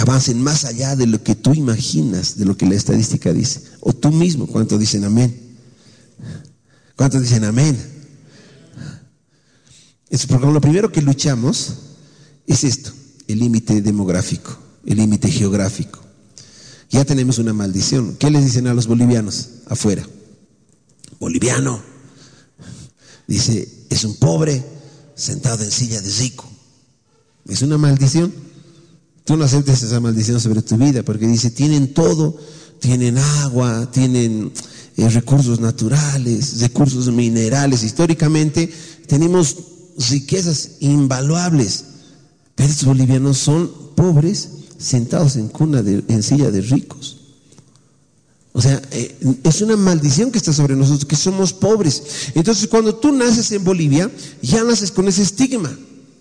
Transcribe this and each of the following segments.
avancen más allá de lo que tú imaginas, de lo que la estadística dice, o tú mismo. ¿Cuántos dicen amén? ¿Cuántos dicen amén? Porque lo primero que luchamos es esto, el límite demográfico, el límite geográfico. Ya tenemos una maldición. ¿Qué les dicen a los bolivianos afuera? Boliviano, dice, es un pobre sentado en silla de rico. Es una maldición. Tú no aceptes esa maldición sobre tu vida, porque dice, tienen todo, tienen agua, tienen recursos naturales, recursos minerales. Históricamente tenemos riquezas invaluables, pero estos bolivianos son pobres sentados en silla de ricos. O sea, es una maldición que está sobre nosotros, que somos pobres. Entonces, cuando tú naces en Bolivia, ya naces con ese estigma,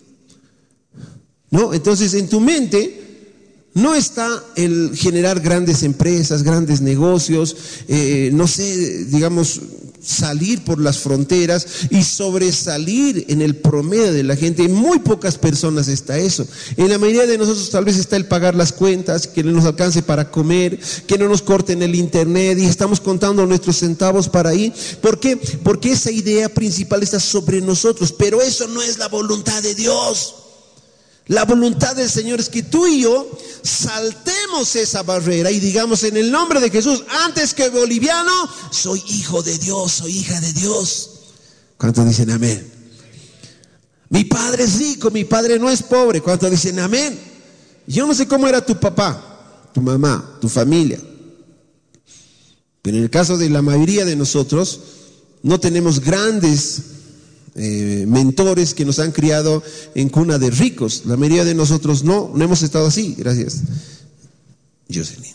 ¿no? Entonces, en tu mente no está el generar grandes empresas, grandes negocios, no sé, digamos, salir por las fronteras y sobresalir en el promedio de la gente. En muy pocas personas está eso. En la mayoría de nosotros tal vez está el pagar las cuentas, que no nos alcance para comer, que no nos corten el internet, y estamos contando nuestros centavos para ahí. ¿Por qué? Porque esa idea principal está sobre nosotros, pero eso no es la voluntad de Dios. La voluntad del Señor es que tú y yo saltemos esa barrera y digamos, en el nombre de Jesús, antes que boliviano, soy hijo de Dios, soy hija de Dios. ¿Cuántos dicen amén? Mi padre es rico, mi padre no es pobre. ¿Cuántos dicen amén? Yo no sé cómo era tu papá, tu mamá, tu familia, pero en el caso de la mayoría de nosotros, no tenemos grandes mentores que nos han criado en cuna de ricos. La mayoría de nosotros no hemos estado así. Gracias, Jocelyn.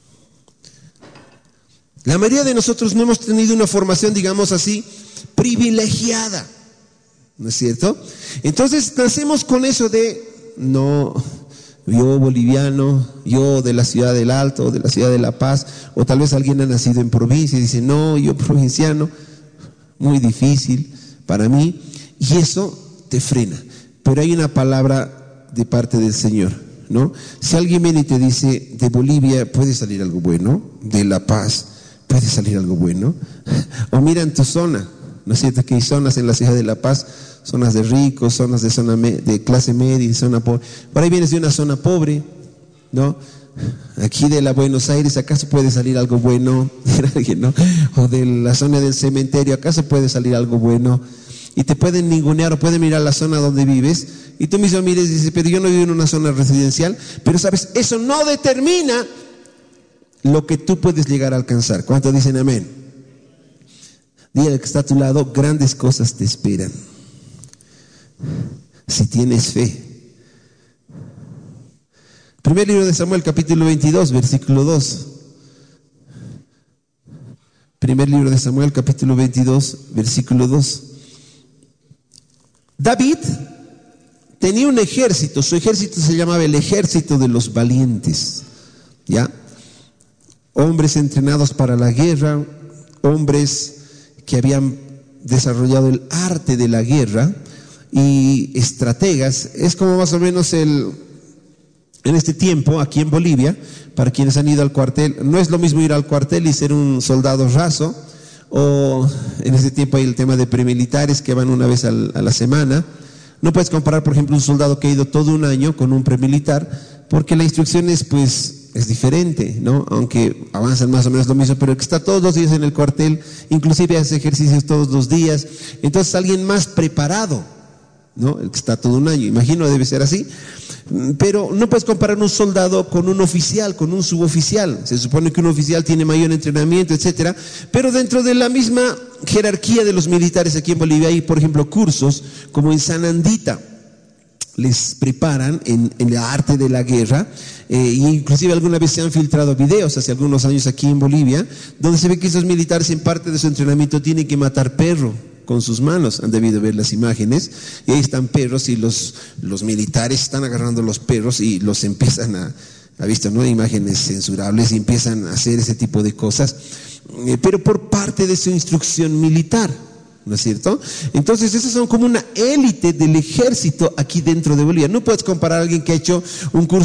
La mayoría de nosotros no hemos tenido una formación, digamos así, privilegiada, ¿no es cierto? Entonces nacemos con eso de, no, yo boliviano, yo de la ciudad del Alto, de la ciudad de La Paz, o tal vez alguien ha nacido en provincia y dice, no, yo provinciano, muy difícil para mí, y eso te frena. Pero hay una palabra de parte del Señor, ¿no? Si alguien viene y te dice, de Bolivia puede salir algo bueno, de La Paz puede salir algo bueno, o mira en tu zona, ¿no es cierto? Que hay zonas en la ciudad de La Paz, zonas de ricos, zonas de clase media, zona pobre. Por ahí vienes de una zona pobre, ¿no? Aquí de la Buenos Aires, ¿acaso puede salir algo bueno? ¿No? O de la zona del cementerio, ¿acaso puede salir algo bueno? Y te pueden ningunear o pueden mirar la zona donde vives y tú mismo mires y dices, pero yo no vivo en una zona residencial. Pero sabes, eso no determina lo que tú puedes llegar a alcanzar. ¿Cuántos dicen amén? Dile al que está a tu lado, grandes cosas te esperan si tienes fe. Primer libro de Samuel, capítulo 22, versículo 2. Primer libro de Samuel, capítulo 22, versículo 2. David tenía un ejército, su ejército se llamaba el ejército de los valientes, ¿ya? Hombres entrenados para la guerra, hombres que habían desarrollado el arte de la guerra y estrategas. Es como más o menos en este tiempo, aquí en Bolivia, para quienes han ido al cuartel, no es lo mismo ir al cuartel y ser un soldado raso, o en este tiempo hay el tema de premilitares que van una vez a la semana. No puedes comparar, por ejemplo, un soldado que ha ido todo un año con un premilitar, porque la instrucción es diferente, ¿no? Aunque avanzan más o menos lo mismo, pero el que está todos los días en el cuartel, inclusive hace ejercicios todos los días, entonces alguien más preparado, ¿no? El que está todo un año, imagino debe ser así. Pero no puedes comparar un soldado con un oficial, con un suboficial. Se supone que un oficial tiene mayor entrenamiento, etcétera, pero dentro de la misma jerarquía de los militares aquí en Bolivia hay, por ejemplo, cursos como en Sanandita. Les preparan en el arte de la guerra, e inclusive alguna vez se han filtrado videos hace algunos años aquí en Bolivia, donde se ve que esos militares en parte de su entrenamiento tienen que matar perro con sus manos. Han debido ver las imágenes, y ahí están perros y los militares están agarrando los perros y los empiezan ha visto, ¿no? Imágenes censurables, y empiezan a hacer ese tipo de cosas, pero por parte de su instrucción militar, ¿no es cierto? Entonces esos son como una élite del ejército aquí dentro de Bolivia. No puedes comparar a alguien que ha hecho un curso